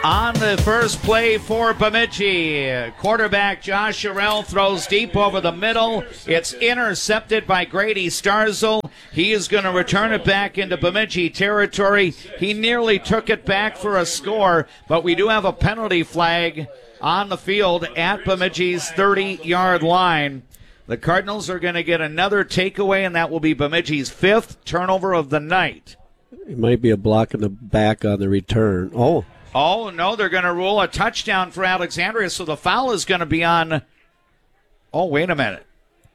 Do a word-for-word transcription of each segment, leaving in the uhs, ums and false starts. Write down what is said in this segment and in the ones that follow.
On the first play for Bemidji, quarterback Josh Sherrill throws deep over the middle. It's intercepted by Grady Starzl. He is going to return it back into Bemidji territory. He nearly took it back for a score, but we do have a penalty flag on the field at Bemidji's thirty-yard line. The Cardinals are going to get another takeaway, and that will be Bemidji's fifth turnover of the night. It might be a block in the back on the return. Oh. Oh, no, they're going to rule a touchdown for Alexandria, so the foul is going to be on. Oh, wait a minute.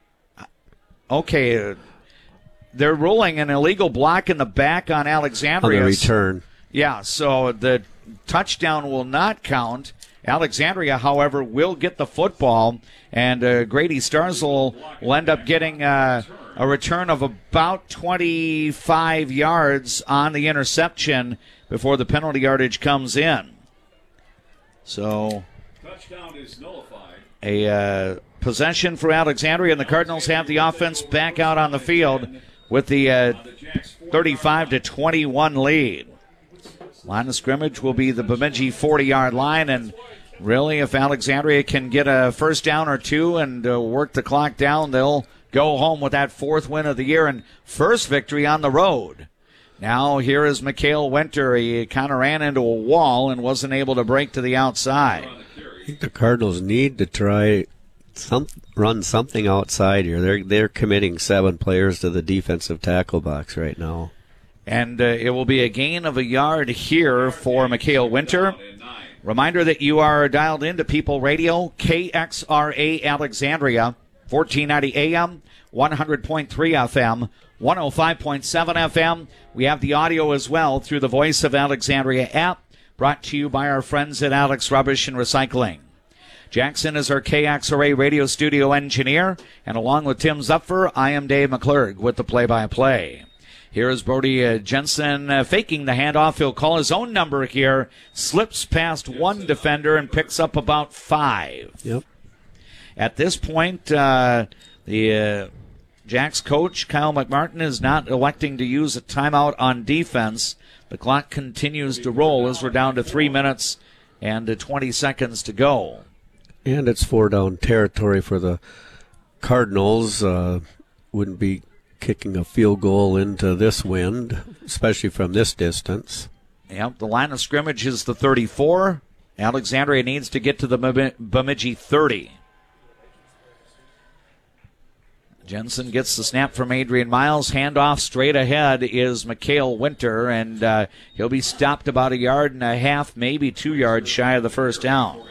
Okay, they're ruling an illegal block in the back on Alexandria. On the return. Yeah, so the touchdown will not count. Alexandria, however, will get the football, and uh, Grady Starzl will end up getting uh, a return of about twenty-five yards on the interception before the penalty yardage comes in. So, touchdown is nullified. A uh, possession for Alexandria, and the Cardinals have the offense back out on the field with the uh, thirty-five to twenty-one lead. Line of scrimmage will be the Bemidji forty-yard line, and really, if Alexandria can get a first down or two and uh, work the clock down, they'll go home with that fourth win of the year and first victory on the road. Now here is Mikhail Winter. He kind of ran into a wall and wasn't able to break to the outside. I think the Cardinals need to try some run something outside here. They're they're committing seven players to the defensive tackle box right now. And uh, it will be a gain of a yard here for Mikhail Winter. Reminder that you are dialed into People Radio, K X R A Alexandria, fourteen ninety A M, one hundred point three F M, one oh five point seven F M. We have the audio as well through the Voice of Alexandria app, brought to you by our friends at Alex Rubbish and Recycling. Jackson is our K X R A radio studio engineer, and along with Tim Zupfer, I am Dave McClurg with the play-by-play. Here is Brody uh, Jensen uh, faking the handoff. He'll call his own number here, slips past one defender and picks up about five. Yep. At this point, uh, the uh, Jacks coach, Kyle McMartin, is not electing to use a timeout on defense. The clock continues to roll as we're down to three minutes and uh, twenty seconds to go. And it's four down territory for the Cardinals. Uh, wouldn't be kicking a field goal into this wind, especially from this distance. Yep, the line of scrimmage is the thirty-four. Alexandria needs to get to the Bemidji thirty. Jensen gets the snap from Adrian Miles. Handoff straight ahead is Mikhail Winter, and uh, he'll be stopped about a yard and a half, maybe two yards shy of the first down.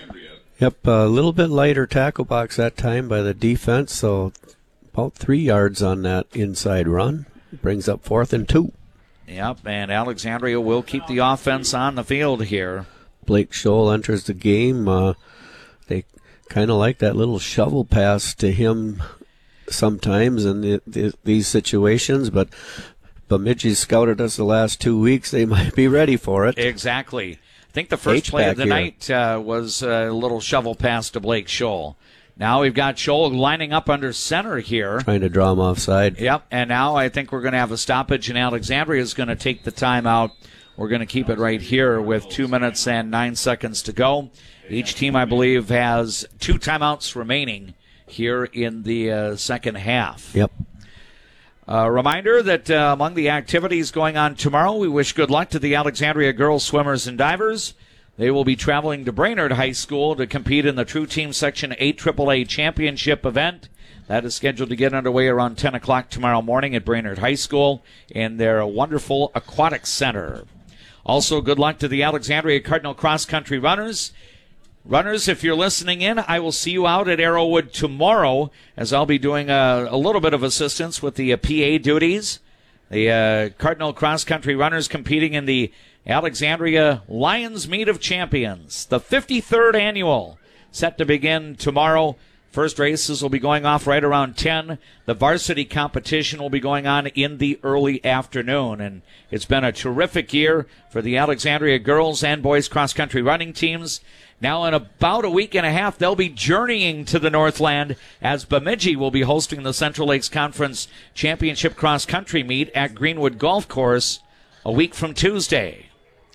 Yep, a little bit lighter tackle box that time by the defense, so about three yards on that inside run. Brings up fourth and two. Yep, and Alexandria will keep the offense on the field here. Blake Scholl enters the game. Uh, they kind of like that little shovel pass to him sometimes in the, the, these situations, but Bemidji scouted us the last two weeks. They might be ready for it. Exactly. I think the first H play of the here. night uh, was a little shovel pass to Blake Scholl. Now we've got Scholl lining up under center here. Trying to draw him offside. Yep, and now I think we're going to have a stoppage, and Alexandria is going to take the timeout. We're going to keep it right here with two minutes and nine seconds to go. Each team, I believe, has two timeouts remaining here in the uh, second half. Yep. A uh, reminder that uh, among the activities going on tomorrow, we wish good luck to the Alexandria girls swimmers and divers. They will be traveling to Brainerd High School to compete in the True Team Section eight triple A Championship event. That is scheduled to get underway around ten o'clock tomorrow morning at Brainerd High School in their wonderful aquatic center. Also, good luck to the Alexandria Cardinal Cross Country Runners. Runners, if you're listening in, I will see you out at Arrowwood tomorrow, as I'll be doing a, a little bit of assistance with the uh, P A duties. The uh, Cardinal Cross Country Runners competing in the Alexandria Lions Meet of Champions, the fifty-third annual, set to begin tomorrow. First races will be going off right around ten. The varsity competition will be going on in the early afternoon. And it's been a terrific year for the Alexandria girls and boys cross-country running teams. Now in about a week and a half, they'll be journeying to the Northland as Bemidji will be hosting the Central Lakes Conference Championship cross-country meet at Greenwood Golf Course a week from Tuesday.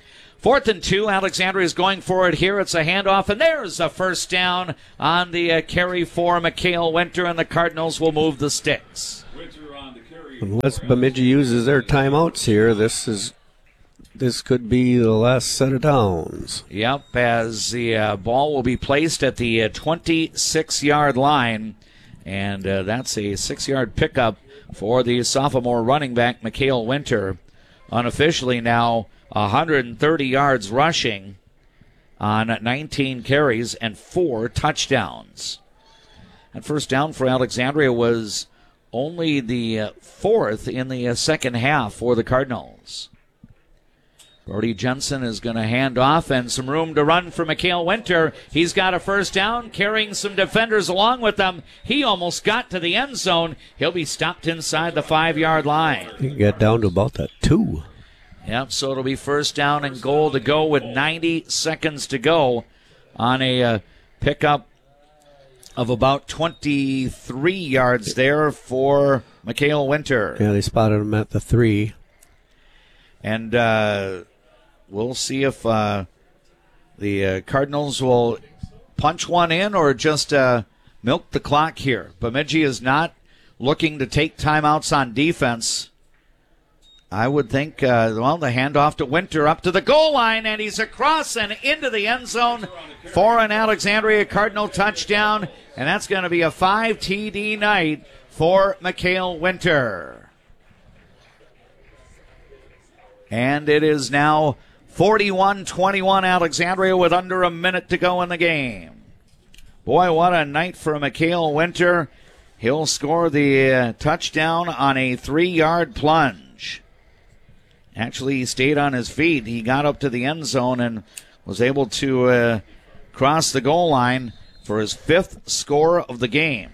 Fourth and two. Alexandria is going for it here. It's a handoff, and there's a first down on the uh, carry for McHale Winter, and the Cardinals will move the sticks. Winter on the carry. Unless Bemidji uses their timeouts here, this is this could be the last set of downs. Yep, as the uh, ball will be placed at the uh, twenty-six-yard line, and uh, that's a six-yard pickup for the sophomore running back, McHale Winter. Unofficially now, one hundred thirty yards rushing on nineteen carries and four touchdowns. And first down for Alexandria was only the uh, fourth in the uh, second half for the Cardinals. Brody Jensen is going to hand off, and some room to run for McHale Winter. He's got a first down, carrying some defenders along with him. He almost got to the end zone. He'll be stopped inside the five-yard line. He can get down to about that two. Yep, so it'll be first down and goal to go with ninety seconds to go on a uh, pickup of about twenty-three yards there for McHale Winter. Yeah, they spotted him at the three. And uh, we'll see if uh, the uh, Cardinals will punch one in or just uh, milk the clock here. Bemidji is not looking to take timeouts on defense. I would think, uh, well, the handoff to Winter up to the goal line, and he's across and into the end zone for an Alexandria Cardinal touchdown, and that's going to be a five T D night for McHale Winter. And it is now forty-one twenty-one Alexandria with under a minute to go in the game. Boy, what a night for McHale Winter. He'll score the uh, touchdown on a three-yard plunge. Actually, he stayed on his feet. He got up to the end zone and was able to uh, cross the goal line for his fifth score of the game.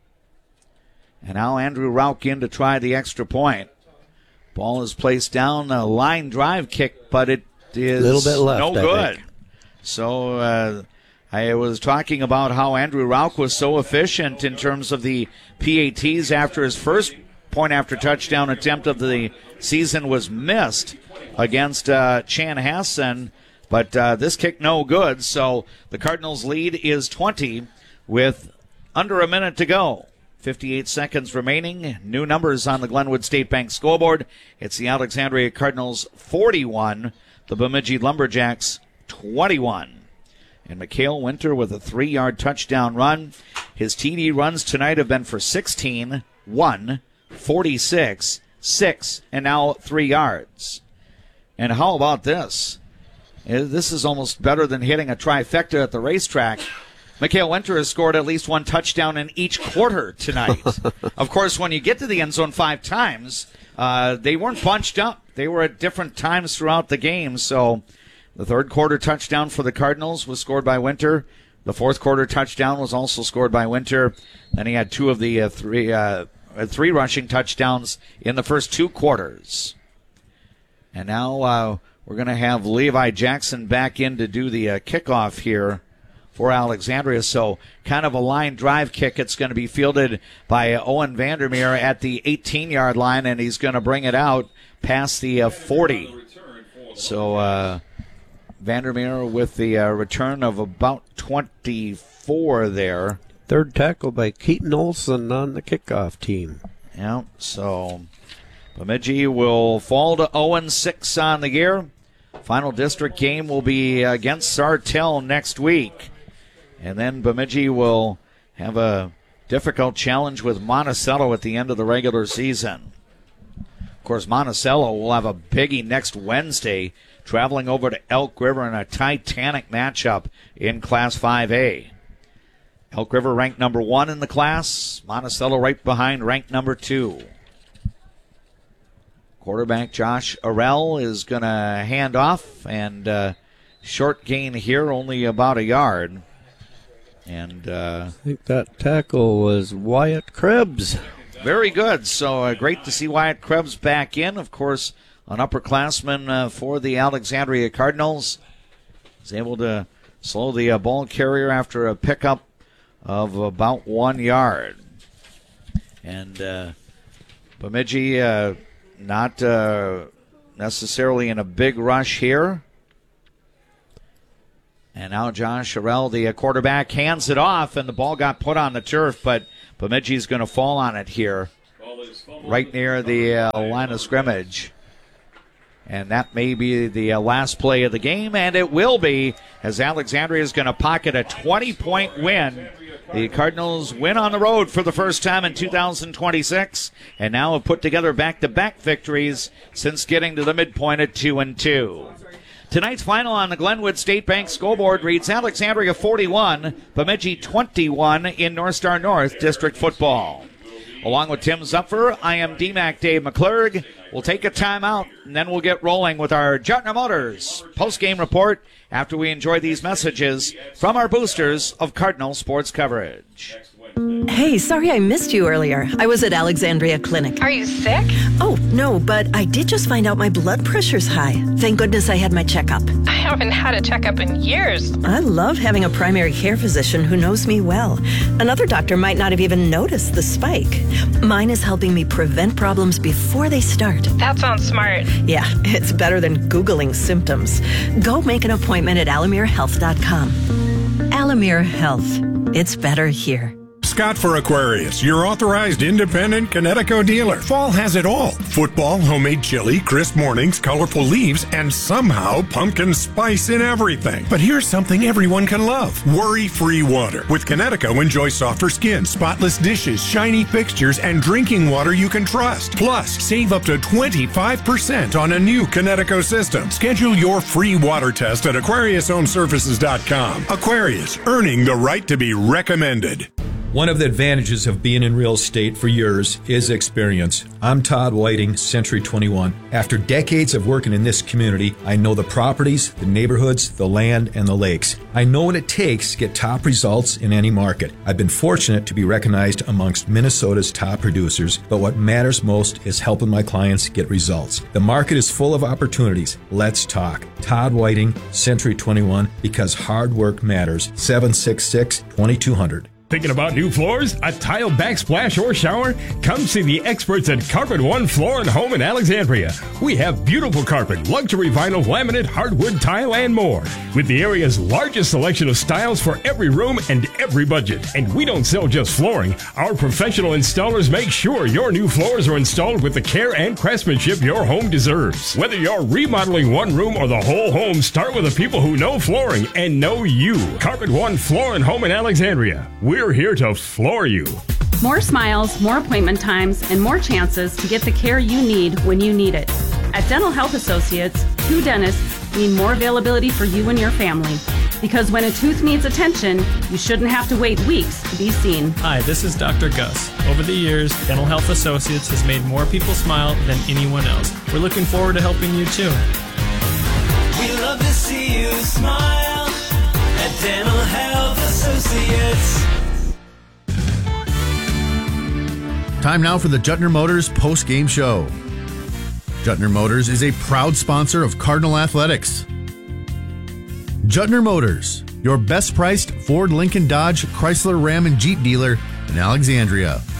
And now Andrew Rauch in to try the extra point. Ball is placed down, a line drive kick, but it is a little bit left, no I good. think. So uh, I was talking about how Andrew Rauch was so efficient in terms of the P A Ts after his first point after touchdown attempt of the season was missed against uh, Chanhassen, but uh, this kick no good. So the Cardinals' lead is twenty with under a minute to go. fifty-eight seconds remaining. New numbers on the Glenwood State Bank scoreboard. It's the Alexandria Cardinals forty-one, the Bemidji Lumberjacks twenty-one. And McHale Winter with a three-yard touchdown run. His T D runs tonight have been for sixteen, one, forty-six, six, and now three yards. And how about this? This is almost better than hitting a trifecta at the racetrack. McHale Winter has scored at least one touchdown in each quarter tonight. Of course, when you get to the end zone five times, uh, they weren't bunched up. They were at different times throughout the game. So the third quarter touchdown for the Cardinals was scored by Winter. The fourth quarter touchdown was also scored by Winter. Then he had two of the uh, three uh, three rushing touchdowns in the first two quarters. And now uh, we're going to have Levi Jackson back in to do the uh, kickoff here for Alexandria. So kind of a line drive kick. It's going to be fielded by Owen Vandermeer at the eighteen-yard line, and he's going to bring it out past the uh, forty. So uh, Vandermeer with the uh, return of about twenty-four there. Third tackle by Keaton Olson on the kickoff team. Yeah, so Bemidji will fall to oh and six on the year. Final district game will be against Sartell next week. And then Bemidji will have a difficult challenge with Monticello at the end of the regular season. Of course, Monticello will have a biggie next Wednesday, traveling over to Elk River in a titanic matchup in Class five A. Elk River ranked number one in the class. Monticello right behind, ranked number two. Quarterback Josh Arell is going to hand off, and uh, short gain here, only about a yard. And uh, I think that tackle was Wyatt Krebs. Very good. So uh, great to see Wyatt Krebs back in. Of course, an upperclassman uh, for the Alexandria Cardinals. He's able to slow the uh, ball carrier after a pickup of about one yard. And uh, Bemidji uh, not uh, necessarily in a big rush here. And now Josh Sherrill, the quarterback, hands it off, and the ball got put on the turf, but Bemidji's going to fall on it here, right near the uh, line of scrimmage. And that may be the uh, last play of the game, and it will be, as Alexandria is going to pocket a twenty-point win. The Cardinals win on the road for the first time in two thousand twenty-six, and now have put together back-to-back victories since getting to the midpoint at two and two. Tonight's final on the Glenwood State Bank scoreboard reads Alexandria forty-one, Bemidji twenty-one in North Star North District football. Along with Tim Zupfer, I am D MAC Dave McClurg. We'll take a timeout, and then we'll get rolling with our Juttner Motors post-game report after we enjoy these messages from our boosters of Cardinal sports coverage. Hey, sorry I missed you earlier. I was at Alexandria Clinic. Are you sick? Oh, no, but I did just find out my blood pressure's high. Thank goodness I had my checkup. I haven't had a checkup in years. I love having a primary care physician who knows me well. Another doctor might not have even noticed the spike. Mine is helping me prevent problems before they start. That sounds smart. Yeah, it's better than Googling symptoms. Go make an appointment at alamere health dot com. Alamere Health. It's better here. Scott for Aquarius, your authorized independent Connecticut dealer. Fall has it all. Football, homemade chili, crisp mornings, colorful leaves, and somehow pumpkin spice in everything. But here's something everyone can love. Worry-free water. With Connecticut, enjoy softer skin, spotless dishes, shiny fixtures, and drinking water you can trust. Plus, save up to twenty-five percent on a new Connecticut system. Schedule your free water test at aquarius home services dot com. Aquarius, earning the right to be recommended. One of the advantages of being in real estate for years is experience. I'm Todd Whiting, Century twenty-one. After decades of working in this community, I know the properties, the neighborhoods, the land, and the lakes. I know what it takes to get top results in any market. I've been fortunate to be recognized amongst Minnesota's top producers, but what matters most is helping my clients get results. The market is full of opportunities. Let's talk. Todd Whiting, Century twenty-one, because hard work matters. seven six six, two two zero zero. Thinking about new floors, a tile backsplash, or shower? Come see the experts at Carpet One Floor and Home in Alexandria. We have beautiful carpet, luxury vinyl, laminate, hardwood, tile, and more. With the area's largest selection of styles for every room and every budget. And we don't sell just flooring. Our professional installers make sure your new floors are installed with the care and craftsmanship your home deserves. Whether you're remodeling one room or the whole home, start with the people who know flooring and know you. Carpet One Floor and Home in Alexandria. We're here to floor you. More smiles, more appointment times, and more chances to get the care you need when you need it. At Dental Health Associates, two dentists mean more availability for you and your family. Because when a tooth needs attention, you shouldn't have to wait weeks to be seen. Hi, this is Doctor Gus. Over the years, Dental Health Associates has made more people smile than anyone else. We're looking forward to helping you too. We love to see you smile at Dental Health Associates. Time now for the Juttner Motors post-game show. Juttner Motors is a proud sponsor of Cardinal Athletics. Juttner Motors, your best-priced Ford, Lincoln, Dodge, Chrysler, Ram, and Jeep dealer in Alexandria.